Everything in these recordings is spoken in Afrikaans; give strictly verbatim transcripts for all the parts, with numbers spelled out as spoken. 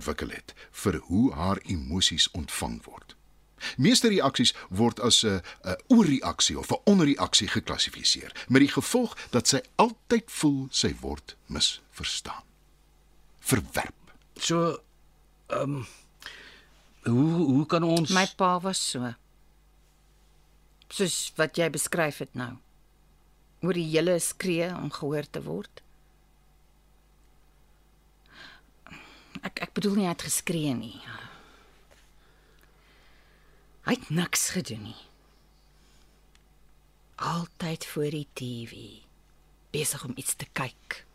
ontwikkel het vir hoe haar emosies ontvang word. Meeste reaksies word as 'n 'n oorreaksie of 'n onreaksie geklassifiseer, met die gevolg dat sy altyd voel sy word misverstaan. Verwerp. So, ehm um, hoe hoe kan ons My pa was so. Soos wat jy beskryf het nou. Oor die hele skree om gehoor te word. Ek ek bedoel nie hy het geskree nie. Hy het niks gedoen nie. Altyd voor die T V, besig om iets te kyk.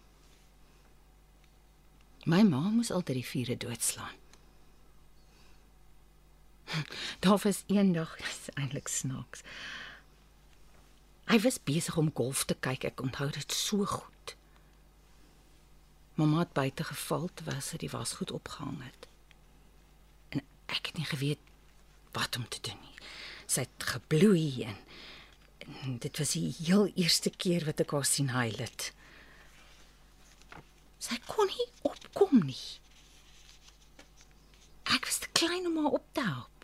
My ma moes altyd die vure doodslaan. Daar was eendag, dit is eintlik snaaks. Hy was besig om golf te kyk, ek onthou dit so goed. Mamma het buite geval terwyl sy die wasgoed opgehang het. En ek het nie geweet wat om te doen nie. Sy het gebloei en, en dit was die heel eerste keer wat ek haar sien huil het. Sy kon nie opkom nie. Ek was te klein om haar op te help.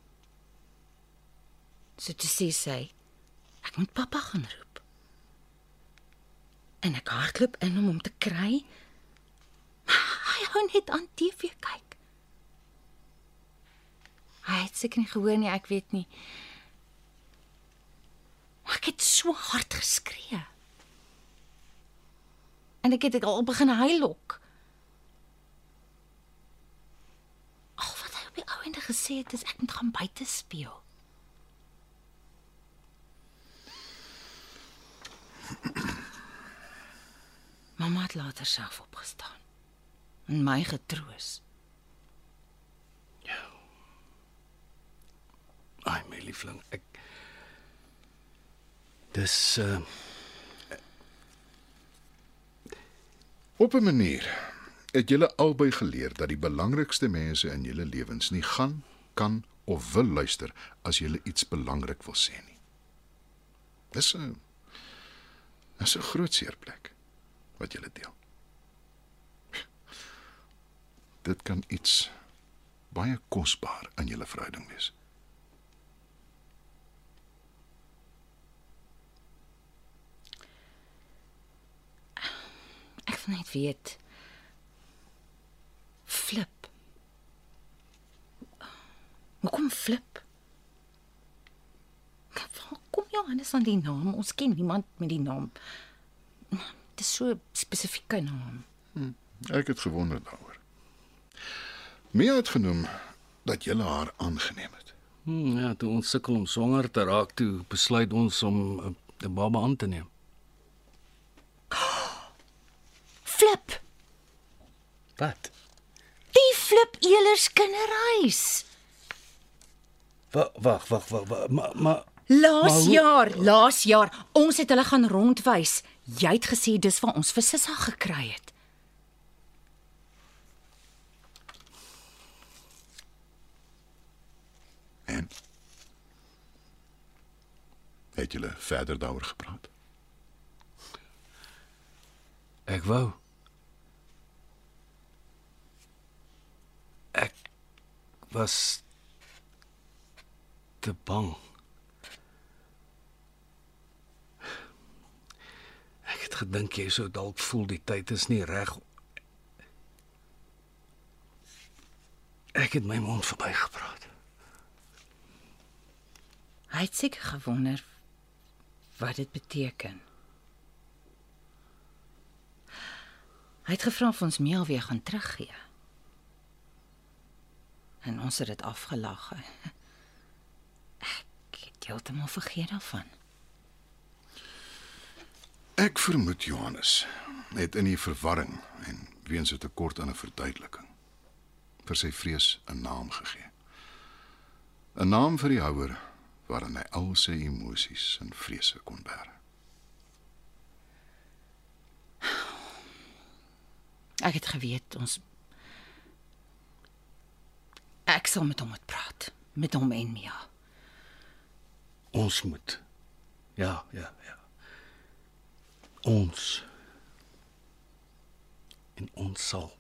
So toe sê sy, ek moet pappa gaan roep. En ek hardloop in om hom te kry. Hy hou net aan T V kyk. Hy het seker nie gehoor nie, ek weet nie. Maar ek het so hard geskree. En ek het al begin huil ook. Al wat hy op die ou ende gesê het, is ek moet gaan buite speel. Mamma het later self opgestaan. En my getroos. Ai, my liefling, ek Dis uh Op 'n manier het julle albei geleer dat die belangrikste mense in julle lewens nie gaan, kan of wil luister as julle iets belangrik wil sê nie. Dis 'n Dis 'n groot seerplek wat julle deel. Dit kan iets baie kosbaar in julle verhouding wees. Ek wil net weet. Flip. Hoekom Flip? Waar kom Johannes aan die naam? Ons ken niemand met die naam. Dit is so 'n spesifieke naam. Hm, ek het gewonder daaroor. Mia het genoem dat julle haar aangeneem het. hmm, ja, toe ons sukkel om swanger te raak, toe besluit ons om 'n uh, baba aan te neem. Flip. Wat? Die Flip Elers kinderhuis. Wag, wag, wag, wag, maar maar Laas Maar hoe- jaar, laas jaar, ons het hulle gaan rondwys. Jy het gesê dis waar ons vir Sissa gekry het. En het julle verder daaroor gepraat? ek wou. Ek was te bang. Ek het gedink jy sou dalk voel die tyd is nie reg. Ek het my mond verbygepraat. Hy het seker gewonder wat dit beteken. Hy het gevra of ons Mia weer gaan teruggee. En ons het dit afgelag. Ek het heeltemal vergeet daarvan. Ek vermoed Johannes het in die verwarring en weens 'n tekort aan 'n verduideliking vir sy vrees 'n naam gegee. 'n Naam vir die houer waarin hy al sy emosies en vrese kon bære. Ek het geweet ons Ek sal met hom moet praat, met hom en Mia. Ons moet. Ja, ja, ja. Ons. En ons sal.